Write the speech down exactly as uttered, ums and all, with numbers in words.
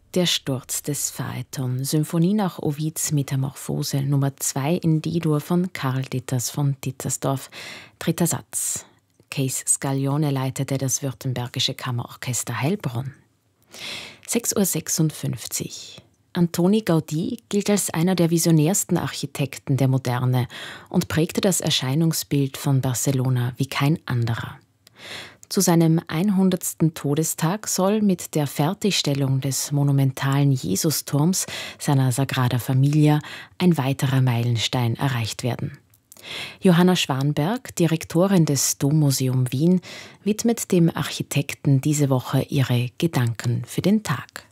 Der Sturz des Phaeton, Symphonie nach Ovids Metamorphose Nummer zwei in D-Dur von Karl Ditters von Dittersdorf. Dritter Satz. Cees Scaglione leitete das württembergische Kammerorchester Heilbronn. sechs Uhr sechsundfünfzig. Antoni Gaudí gilt als einer der visionärsten Architekten der Moderne und prägte das Erscheinungsbild von Barcelona wie kein anderer. Zu seinem hundertsten Todestag soll mit der Fertigstellung des monumentalen Jesusturms, seiner Sagrada Familia, ein weiterer Meilenstein erreicht werden. Johanna Schwanberg, Direktorin des Dommuseum Wien, widmet dem Architekten diese Woche ihre Gedanken für den Tag.